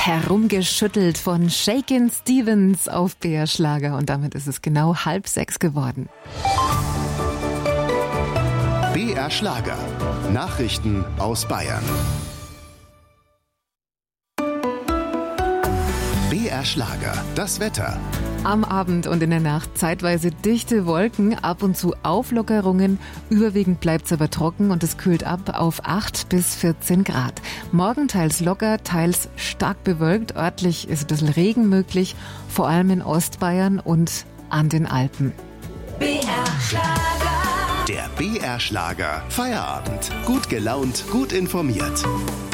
Herumgeschüttelt von Shakin' Stevens auf BR Schlager. Und damit ist es genau 5:30 geworden. BR Schlager. Nachrichten aus Bayern. BR Schlager. Das Wetter. Am Abend und in der Nacht zeitweise dichte Wolken, ab und zu Auflockerungen. Überwiegend bleibt es aber trocken und es kühlt ab auf 8 bis 14 Grad. Morgen teils locker, teils stark bewölkt. Örtlich ist ein bisschen Regen möglich, vor allem in Ostbayern und an den Alpen. BR Schlager. Der BR Schlager Feierabend. Gut gelaunt, gut informiert.